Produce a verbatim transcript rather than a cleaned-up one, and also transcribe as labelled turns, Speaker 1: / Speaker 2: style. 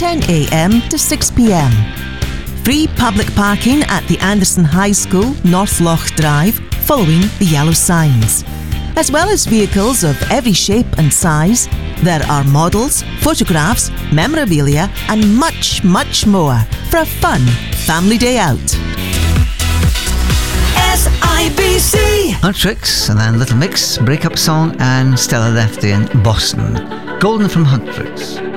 Speaker 1: ten a m to six p m. Free public parking at the Anderson High School, North Loch Drive, following the yellow signs. As well as vehicles of every shape and size, there are models, photographs, memorabilia and much, much more for a fun family day out.
Speaker 2: S I B C
Speaker 3: Huntrix, and then Little Mix, Breakup Song, and Stella Lefty in Boston. Golden from Huntrix.